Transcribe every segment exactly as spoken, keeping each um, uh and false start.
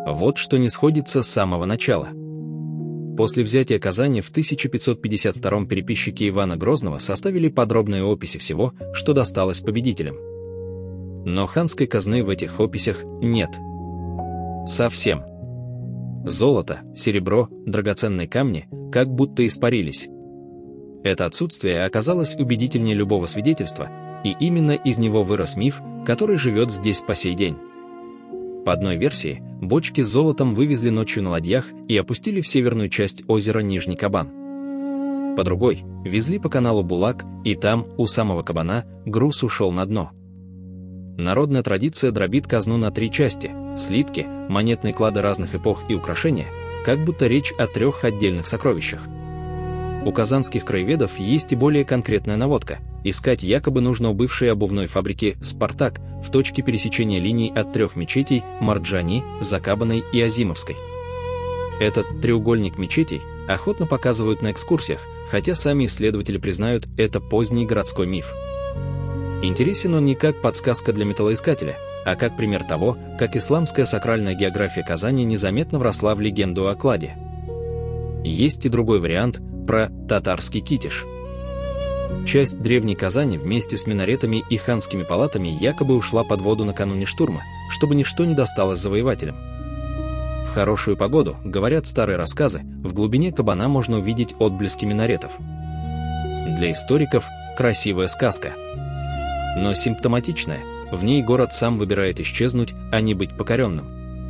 Вот что не сходится с самого начала. После взятия Казани в тысяча пятьсот пятьдесят втором переписчики Ивана Грозного составили подробные описи всего, что досталось победителям. Но ханской казны в этих описях нет. Совсем. Золото, серебро, драгоценные камни как будто испарились. Это отсутствие оказалось убедительнее любого свидетельства, и именно из него вырос миф, который живет здесь по сей день. По одной версии, бочки с золотом вывезли ночью на ладьях и опустили в северную часть озера Нижний Кабан. По другой, везли по каналу Булак, и там, у самого кабана, груз ушел на дно. Народная традиция дробит казну на три части – слитки, монетные клады разных эпох и украшения, как будто речь о трех отдельных сокровищах. У казанских краеведов есть и более конкретная наводка. Искать якобы нужно у бывшей обувной фабрики «Спартак» в точке пересечения линий от трех мечетей Марджани, Закабанной и Азимовской. Этот треугольник мечетей охотно показывают на экскурсиях, хотя сами исследователи признают, это поздний городской миф. Интересен он не как подсказка для металлоискателя, а как пример того, как исламская сакральная география Казани незаметно вросла в легенду о кладе. Есть и другой вариант про татарский Китиш. Часть древней Казани вместе с минаретами и ханскими палатами якобы ушла под воду накануне штурма, чтобы ничто не досталось завоевателям. В хорошую погоду, говорят старые рассказы, в глубине кабана можно увидеть отблески минаретов. Для историков красивая сказка. Но симптоматичная, в ней город сам выбирает исчезнуть, а не быть покоренным.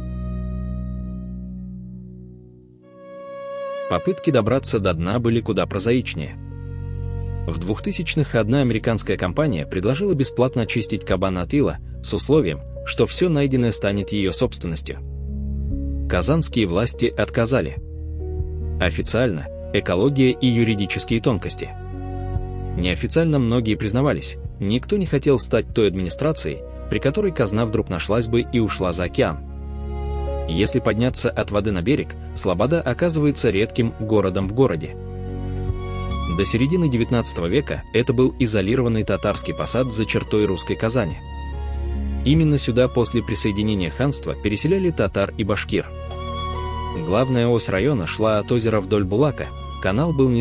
Попытки добраться до дна были куда прозаичнее. В двухтысячных одна американская компания предложила бесплатно очистить кабан от ила с условием, что все найденное станет ее собственностью. Казанские власти отказали. Официально – экология и юридические тонкости. Неофициально многие признавались, никто не хотел стать той администрацией, при которой казна вдруг нашлась бы и ушла за океан. Если подняться от воды на берег, Слобода оказывается редким городом в городе. До середины девятнадцатого века это был изолированный татарский посад за чертой русской Казани. Именно сюда после присоединения ханства переселяли татар и башкир. Главная ось района шла от озера вдоль Булака, канал был не